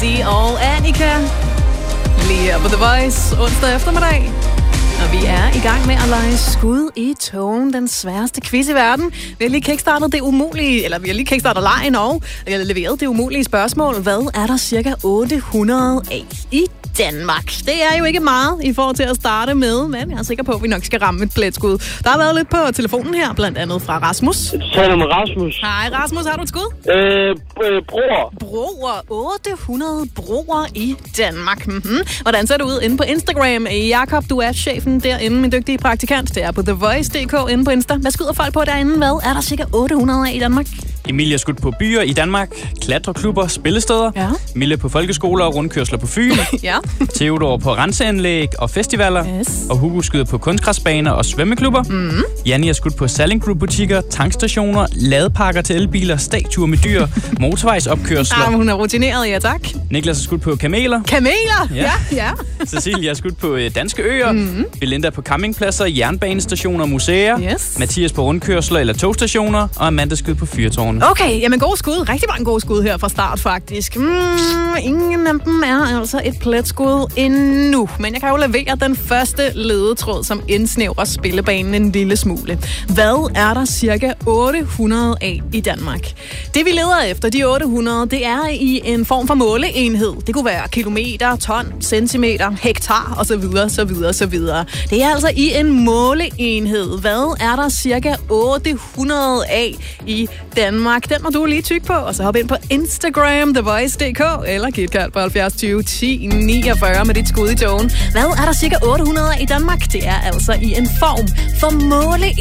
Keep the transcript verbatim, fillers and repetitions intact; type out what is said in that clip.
Easy og Annika. Lige her på The Voice onsdag eftermiddag. Og vi er i gang med at lege skud i togen, den sværeste quiz i verden. Vi har lige kickstartet det umulige, eller vi har lige kickstartet lejen og leveret det umulige spørgsmål. Hvad er der cirka otte hundrede af i Danmark? Det er jo ikke meget i forhold til at starte med, men jeg er sikker på, at vi nok skal ramme et pletskud. Der har været lidt på telefonen her, blandt andet fra Rasmus. Taler med Rasmus. Hej Rasmus, har du et skud? Øh, øh broer. Broer. otte hundrede broer i Danmark. Mm-hmm. Hvordan ser det ud inde på Instagram? Jakob, du er chefen derinde, min dygtige praktikant. Det er på The Voice punktum d k inde på Insta. Hvad skyder folk på derinde? Hvad er der cirka otte hundrede af i Danmark? Emilie er skudt på byer i Danmark, klatreklubber, spillesteder. Ja. Mille på folkeskoler og rundkørsler på Fyn. Ja. Theodor på renseanlæg og festivaler. Yes. Og Hugo skyder på kunstgræsbaner og svømmeklubber. Mm. Janni er skudt på Salling Group butikker, tankstationer, ladeparker til elbiler, statuer med dyr, motorvejsopkørsler. Ah, hun er rutineret, ja tak. Niklas er skudt på kameler. Kameler? Ja, ja. ja. Cecilia er skudt på danske øer. Mm. Belinda på campingpladser, jernbanestationer og museer. Yes. Mathias på rundkørsler eller togstationer. Og Amanda skyder på fyrtårne. Okay, jamen gode skud. Rigtig mange gode skud her fra start, faktisk. Mm, ingen af dem er altså et pletskud endnu. Men jeg kan jo levere den første ledetråd, som indsnævrer spillebanen en lille smule. Hvad er der cirka otte hundrede af i Danmark? Det, vi leder efter, de otte hundrede, det er i en form for måleenhed. Det kunne være kilometer, ton, centimeter, hektar osv., så videre, så videre. Det er altså i en måleenhed. Hvad er der cirka otte hundrede af i Danmark? Den må du lige tykke på, og så hop ind på Instagram, The Voice punktum d k, eller giv et kald på halvfjerds tyve ti niogfyrre med dit skud i togen. Hvad er der cirka otte hundrede af i Danmark? Det er altså i en form for måleenhed.